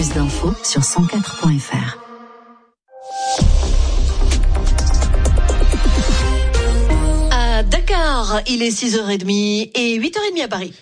Plus d'infos sur 104.fr. À Dakar, il est 6h30 et 8h30 à Paris.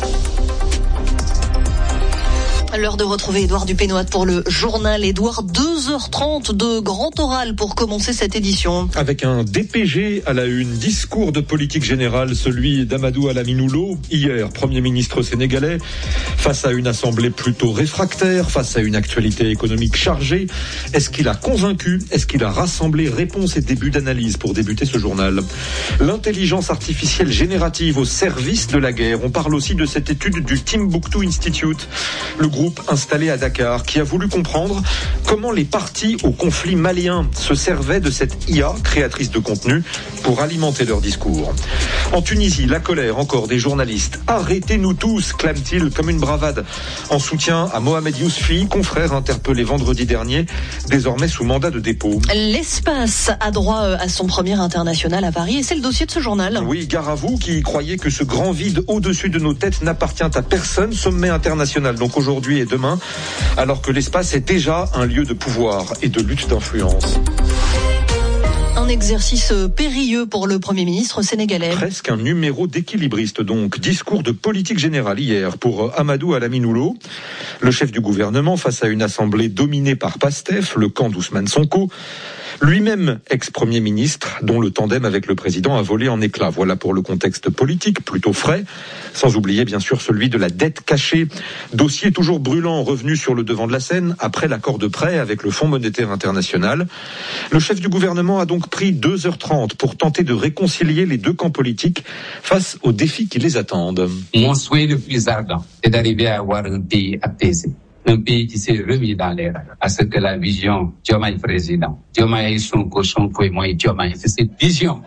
L'heure de retrouver Édouard Dupénoat pour le journal. Édouard, 2h30 de grand oral pour commencer cette édition. Avec un DPG à la une, discours de politique générale, celui d'Amadou Alamine Loum, hier Premier ministre sénégalais, face à une assemblée plutôt réfractaire, face à une actualité économique chargée. Est-ce qu'il a convaincu? Est-ce qu'il a rassemblé? Réponse et début d'analyse pour débuter ce journal. L'intelligence artificielle générative au service de la guerre. On parle aussi de cette étude du Timbuktu Institute, le groupe installé à Dakar, qui a voulu comprendre comment les partis au conflit malien se servaient de cette IA créatrice de contenu pour alimenter leur discours. En Tunisie, la colère encore des journalistes. Arrêtez-nous tous, clame-t-il comme une bravade, en soutien à Mohamed Yousfi, confrère interpellé vendredi dernier, désormais sous mandat de dépôt. L'espace a droit à son premier international à Paris et c'est le dossier de ce journal. Oui, gare à vous qui croyez que ce grand vide au-dessus de nos têtes n'appartient à personne. Sommet international donc aujourd'hui et demain, alors que l'espace est déjà un lieu de pouvoir et de lutte d'influence. Un exercice périlleux pour le Premier ministre sénégalais. Presque un numéro d'équilibriste donc. Discours de politique générale hier pour Amadou Alamine Loum, le chef du gouvernement face à une assemblée dominée par PASTEF, le camp d'Ousmane Sonko. Lui-même ex-premier ministre, dont le tandem avec le président a volé en éclats. Voilà pour le contexte politique, plutôt frais, sans oublier bien sûr celui de la dette cachée. Dossier toujours brûlant, revenu sur le devant de la scène après l'accord de prêt avec le Fonds monétaire international. Le chef du gouvernement a donc pris 2h30 pour tenter de réconcilier les deux camps politiques face aux défis qui les attendent. Mon souhait le plus ardent est d'arriver à avoir un pays apaisé. Un pays qui s'est remis dans les rails, à ce que la vision Diomaye président, Diomaye Sonko et moi Diomaye, c'est cette vision.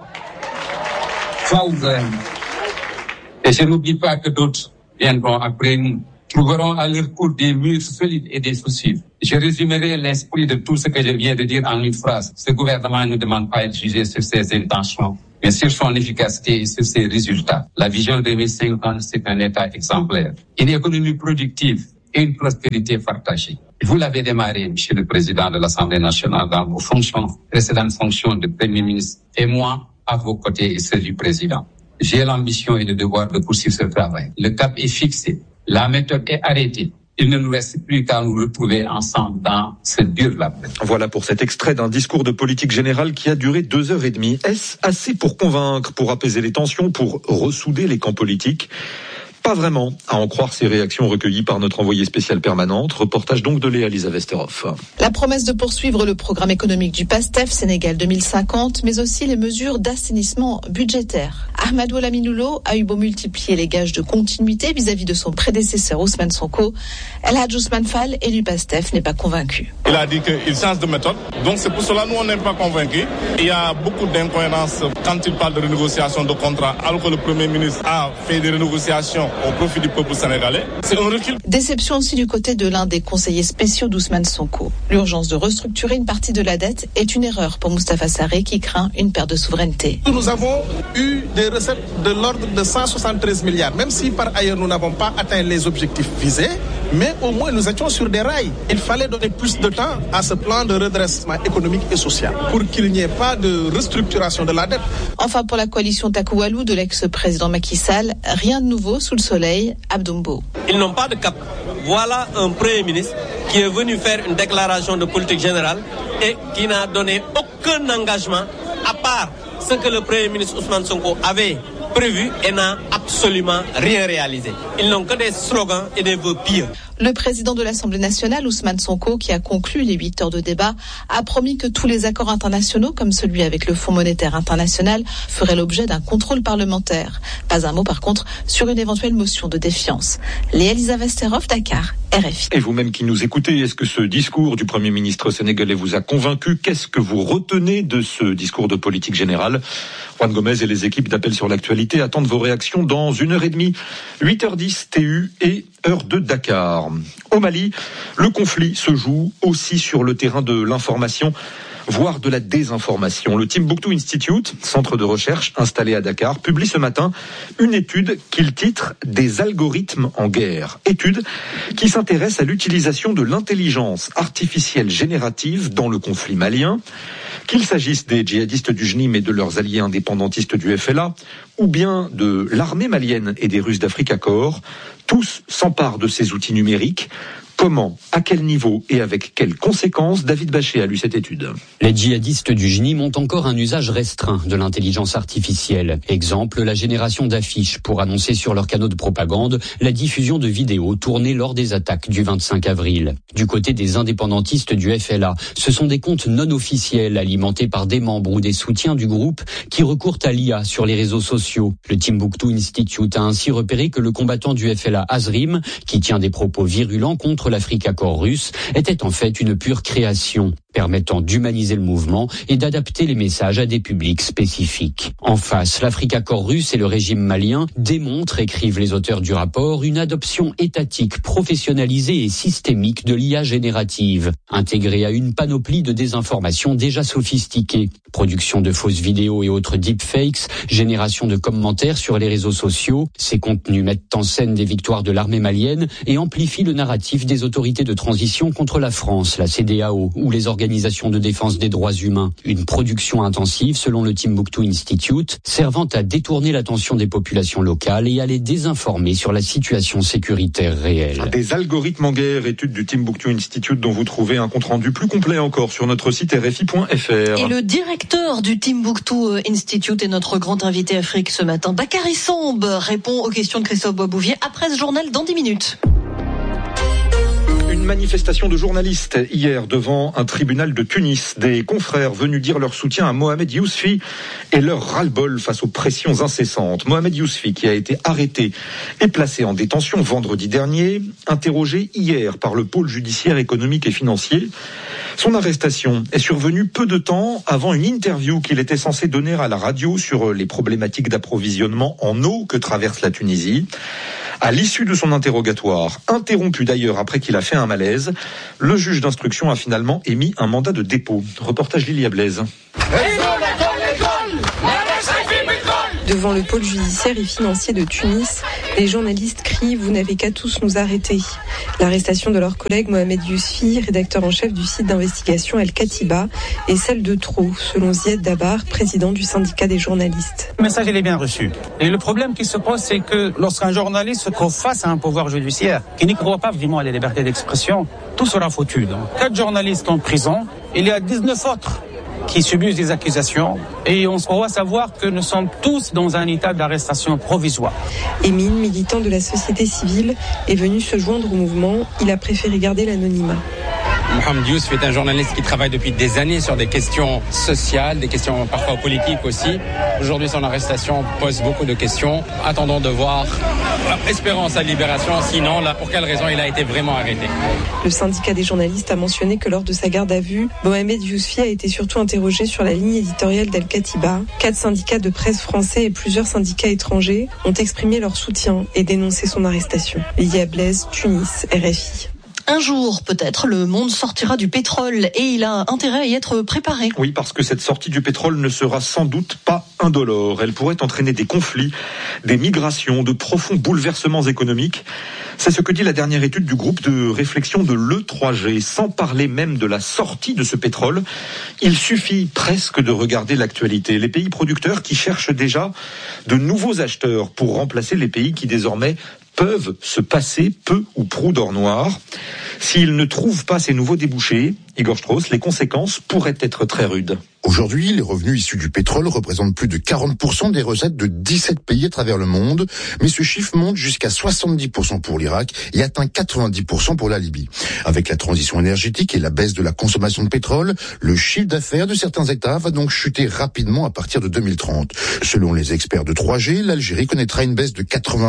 Et je n'oublie pas que d'autres viendront après nous, trouveront à leur cours des murs solides et des soucis. Je résumerai l'esprit de tout ce que je viens de dire en une phrase. Ce gouvernement ne demande pas à être jugé sur ses intentions, mais sur son efficacité et sur ses résultats. La vision 2050, c'est un État exemplaire, une économie productive, et une prospérité partagée. Vous l'avez démarré, Monsieur le Président de l'Assemblée nationale, dans vos précédentes fonctions de Premier ministre, et moi, à vos côtés, et ceux du Président. J'ai l'ambition et le devoir de poursuivre ce travail. Le cap est fixé, la méthode est arrêtée. Il ne nous reste plus qu'à nous retrouver ensemble dans ce dur labeur. Voilà pour cet extrait d'un discours de politique générale qui a duré 2h30. Est-ce assez pour convaincre, pour apaiser les tensions, pour ressouder les camps politiques ? Pas vraiment, à en croire ces réactions recueillies par notre envoyée spéciale permanente. Reportage donc de Léa Lisa Vesterhoff. La promesse de poursuivre le programme économique du PASTEF Sénégal 2050, mais aussi les mesures d'assainissement budgétaire. Amadou Alamine Loum a eu beau multiplier les gages de continuité vis-à-vis de son prédécesseur Ousmane Sonko. El Hadj Ousmane Fall, élu PASTEF, n'est pas convaincu. Il a dit qu'il change de méthode, donc c'est pour cela que nous on n'est pas convaincus. Il y a beaucoup d'incohérences quand il parle de renégociation de contrats, alors que le Premier ministre a fait des renégociations au profit du peuple sénégalais. C'est un recul. Déception aussi du côté de l'un des conseillers spéciaux d'Ousmane Sonko. L'urgence de restructurer une partie de la dette est une erreur pour Moustapha Sarré qui craint une perte de souveraineté. Nous avons eu des recettes de l'ordre de 173 milliards, même si par ailleurs nous n'avons pas atteint les objectifs visés, mais au moins nous étions sur des rails. Il fallait donner plus de temps à ce plan de redressement économique et social pour qu'il n'y ait pas de restructuration de la dette. Enfin, pour la coalition Takoualou de l'ex-président Macky Sall, rien de nouveau sous le soleil, Abdoumbo. Ils n'ont pas de cap. Voilà un Premier ministre qui est venu faire une déclaration de politique générale et qui n'a donné aucun engagement à part ce que le Premier ministre Ousmane Sonko avait prévu et n'a absolument rien réalisé. Ils n'ont que des slogans et des vœux pieux. Le président de l'Assemblée nationale, Ousmane Sonko, qui a conclu les 8 heures de débat, a promis que tous les accords internationaux, comme celui avec le Fonds monétaire international, feraient l'objet d'un contrôle parlementaire. Pas un mot, par contre, sur une éventuelle motion de défiance. Léa Lisa Vesterhoff, Dakar, RFI. Et vous-même qui nous écoutez, est-ce que ce discours du Premier ministre sénégalais vous a convaincu? Qu'est-ce que vous retenez de ce discours de politique générale? Juan Gomez et les équipes d'Appel sur l'actualité attendent vos réactions dans 1h30, 8h10 TU et heure de Dakar. Au Mali, le conflit se joue aussi sur le terrain de l'information. voire de la désinformation. Le Timbuktu Institute, centre de recherche installé à Dakar, publie ce matin une étude qu'il titre « Des algorithmes en guerre ». Étude qui s'intéresse à l'utilisation de l'intelligence artificielle générative dans le conflit malien. Qu'il s'agisse des djihadistes du JNIM et de leurs alliés indépendantistes du FLA, ou bien de l'armée malienne et des Russes d'Africa Corps, tous s'emparent de ces outils numériques. Comment, à quel niveau et avec quelles conséquences David Bachet a lu cette étude. Les djihadistes du JNIM ont encore un usage restreint de l'intelligence artificielle. Exemple, la génération d'affiches pour annoncer sur leurs canaux de propagande la diffusion de vidéos tournées lors des attaques du 25 avril. Du côté des indépendantistes du FLA, ce sont des comptes non officiels alimentés par des membres ou des soutiens du groupe qui recourent à l'IA sur les réseaux sociaux. Le Timbuktu Institute a ainsi repéré que le combattant du FLA Azrim, qui tient des propos virulents contre l'Africa Corps russe, était en fait une pure création, permettant d'humaniser le mouvement et d'adapter les messages à des publics spécifiques. En face, l'Africa Corps russe et le régime malien démontrent, écrivent les auteurs du rapport, une adoption étatique, professionnalisée et systémique de l'IA générative, intégrée à une panoplie de désinformation déjà sophistiquée. Production de fausses vidéos et autres deepfakes, génération de commentaires sur les réseaux sociaux. Ces contenus mettent en scène des victoires de l'armée malienne et amplifient le narratif des autorités de transition contre la France, la CEDEAO ou les organisations de défense des droits humains. Une production intensive, selon le Timbuktu Institute, servant à détourner l'attention des populations locales et à les désinformer sur la situation sécuritaire réelle. Des algorithmes en guerre, étude du Timbuktu Institute dont vous trouvez un compte-rendu plus complet encore sur notre site rfi.fr. Et le directeur du Timbuktu Institute est notre grand invité Afrique ce matin. Bakary Samb répond aux questions de Christophe Boisbouvier après ce journal dans 10 minutes. Une manifestation de journalistes hier devant un tribunal de Tunis. Des confrères venus dire leur soutien à Mohamed Yousfi et leur ras-le-bol face aux pressions incessantes. Mohamed Yousfi, qui a été arrêté et placé en détention vendredi dernier, interrogé hier par le pôle judiciaire économique et financier. Son arrestation est survenue peu de temps avant une interview qu'il était censé donner à la radio sur les problématiques d'approvisionnement en eau que traverse la Tunisie. À l'issue de son interrogatoire, interrompu d'ailleurs après qu'il a fait un malaise, le juge d'instruction a finalement émis un mandat de dépôt. Reportage Lilia Blaise. Devant le pôle judiciaire et financier de Tunis, les journalistes crient « Vous n'avez qu'à tous nous arrêter ». L'arrestation de leur collègue Mohamed Yousfi, rédacteur en chef du site d'investigation El Katiba, est celle de trop, selon Zied Dabar, président du syndicat des journalistes. Le message, il est bien reçu. Et le problème qui se pose, c'est que lorsqu'un journaliste se trouve face à un pouvoir judiciaire qui n'y croit pas vraiment à la liberté d'expression, tout sera foutu. Donc, 4 journalistes en prison, il y a 19 autres qui subissent des accusations et on doit savoir que nous sommes tous dans un état d'arrestation provisoire. Émile, militant de la société civile, est venu se joindre au mouvement. Il a préféré garder l'anonymat. Mohamed Yousfi est un journaliste qui travaille depuis des années sur des questions sociales, des questions parfois politiques aussi. Aujourd'hui, son arrestation pose beaucoup de questions. Attendons de voir, espérons sa libération. Sinon, là, pour quelle raison il a été vraiment arrêté? Le syndicat des journalistes a mentionné que lors de sa garde à vue, Mohamed Yousfi a été surtout interrogé sur la ligne éditoriale d'El Katiba. 4 syndicats de presse français et plusieurs syndicats étrangers ont exprimé leur soutien et dénoncé son arrestation. Lilia Blaise, Tunis, RFI. Un jour, peut-être, le monde sortira du pétrole et il a intérêt à y être préparé. Oui, parce que cette sortie du pétrole ne sera sans doute pas indolore. Elle pourrait entraîner des conflits, des migrations, de profonds bouleversements économiques. C'est ce que dit la dernière étude du groupe de réflexion de l'E3G. Sans parler même de la sortie de ce pétrole, il suffit presque de regarder l'actualité. Les pays producteurs qui cherchent déjà de nouveaux acheteurs pour remplacer les pays qui désormais peuvent se passer peu ou prou d'or noir. S'ils ne trouvent pas ces nouveaux débouchés, Igor Strauss, les conséquences pourraient être très rudes. Aujourd'hui, les revenus issus du pétrole représentent plus de 40% des recettes de 17 pays à travers le monde, mais ce chiffre monte jusqu'à 70% pour l'Irak et atteint 90% pour la Libye. Avec la transition énergétique et la baisse de la consommation de pétrole, le chiffre d'affaires de certains États va donc chuter rapidement à partir de 2030. Selon les experts de 3G, l'Algérie connaîtra une baisse de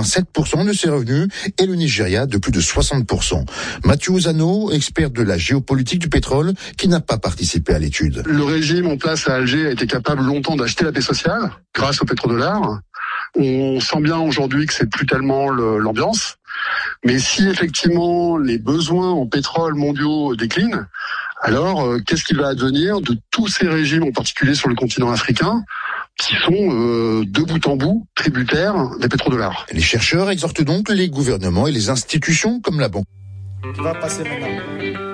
87% de ses revenus et le Nigeria de plus de 60%. Mathieu Ozano, expert de la géopolitique du pétrole, qui n'a pas participé à l'étude. Le régime en place à Alger a été capable longtemps d'acheter la paix sociale grâce au pétrodollar. On sent bien aujourd'hui que c'est plus tellement l'ambiance. Mais si effectivement les besoins en pétrole mondiaux déclinent, alors qu'est-ce qu'il va advenir de tous ces régimes, en particulier sur le continent africain, qui sont de bout en bout tributaires des pétrodollars. Les chercheurs exhortent donc les gouvernements et les institutions comme la Banque. Qui va passer maintenant.